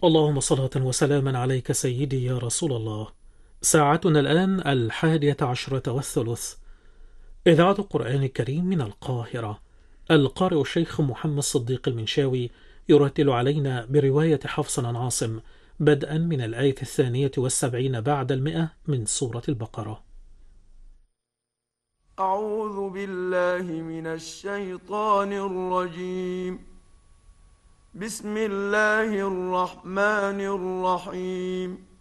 اللهم صلاة وسلاما عليك سيدي يا رسول الله. ساعتنا الآن 11:30. إذاعة القرآن الكريم من القاهرة. القارئ الشيخ محمد صديق المنشاوي يرتل علينا برواية حفص عن عاصم، بدءا من الآية 72 بعد 100 من سورة البقرة. أعوذ بالله من الشيطان الرجيم. بسم الله الرحمن الرحيم.